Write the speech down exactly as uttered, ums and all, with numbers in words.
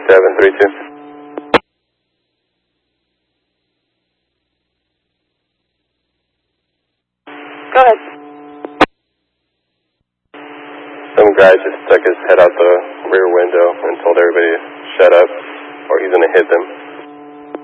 seven three two. Go ahead. Some guy just stuck his head out the rear window and told everybody to shut up or he's going to hit them.